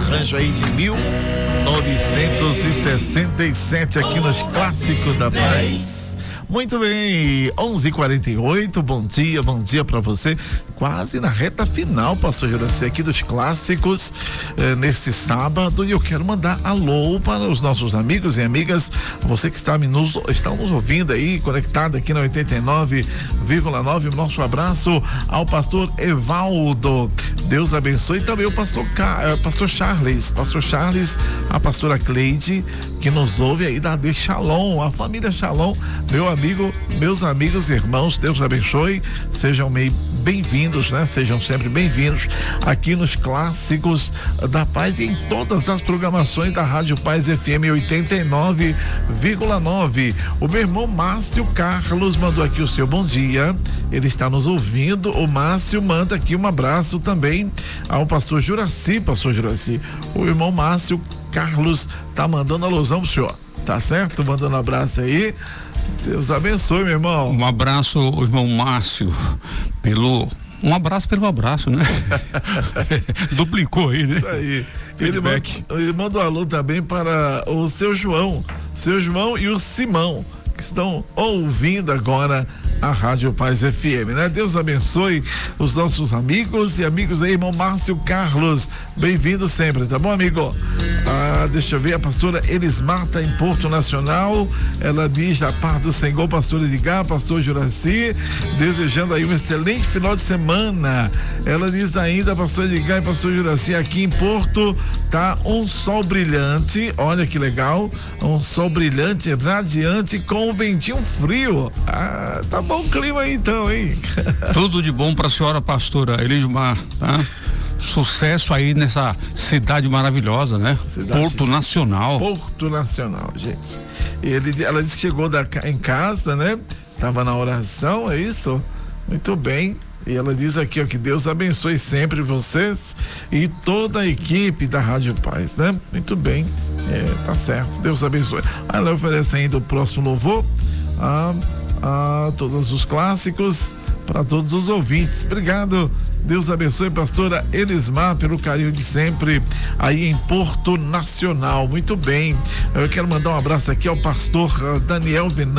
arranjo aí de 1967 aqui nos Clássicos da Paz. Muito bem, 11h48, bom dia para você. Quase na reta final, pastor Juraci, aqui dos Clássicos, nesse sábado, e eu quero mandar alô para os nossos amigos e amigas, você que está nos ouvindo aí, conectado aqui na 89,9, nosso abraço ao pastor Evaldo, Deus abençoe, e também o pastor Charles, a pastora Cleide, que nos ouve aí da de Shalom, a família Shalom, meus amigos e irmãos, Deus abençoe, sejam bem-vindos, né? Sejam sempre bem-vindos aqui nos Clássicos da Paz e em todas as programações da Rádio Paz FM 89,9. O meu irmão Márcio Carlos mandou aqui o seu bom dia, ele está nos ouvindo. O Márcio manda aqui um abraço também ao pastor Juraci. O irmão Márcio Carlos tá mandando alusão pro senhor, tá certo? Mandando um abraço aí. Deus abençoe, meu irmão. Um abraço, o irmão Márcio, um abraço pelo abraço, né? Duplicou aí, né? Isso aí. Ele manda um alô também para o seu João e o Simão, que estão ouvindo agora a Rádio Paz FM, né? Deus abençoe os nossos amigos e amigas aí, irmão Márcio Carlos, bem-vindo sempre, tá bom, amigo? Deixa eu ver, a pastora Elismar tá em Porto Nacional, ela diz a paz do Senhor, pastor Edgar, pastor Juraci, desejando aí um excelente final de semana. Ela diz ainda, pastor Edgar e pastor Juraci, aqui em Porto tá um sol brilhante, olha que legal, um sol brilhante, radiante, com um ventinho frio. Tá bom o clima aí então, hein? Tudo de bom pra senhora, pastora Elismar, tá? Sucesso aí nessa cidade maravilhosa, né? Porto Nacional, gente. Ela disse que chegou em casa, né? Tava na oração, é isso? Muito bem. E ela diz aqui, ó, que Deus abençoe sempre vocês e toda a equipe da Rádio Paz, né? Muito bem, tá certo, Deus abençoe. Ela oferece ainda o próximo louvor a todos os clássicos, para todos os ouvintes. Obrigado, Deus abençoe, pastora Elismar, pelo carinho de sempre aí em Porto Nacional. Muito bem, eu quero mandar um abraço aqui ao pastor Daniel Venan.